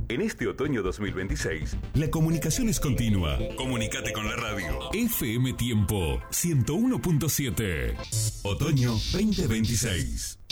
En este otoño 2026, la comunicación es continua. comunícate con la radio. FM Tiempo 101.7. Otoño 2026.